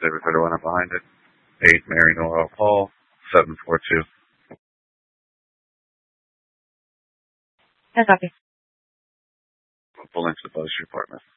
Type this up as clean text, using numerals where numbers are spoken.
David Ritter when I'm behind it. 8 Mary Nora Paul, 742. I copy. Full length to the post report, miss.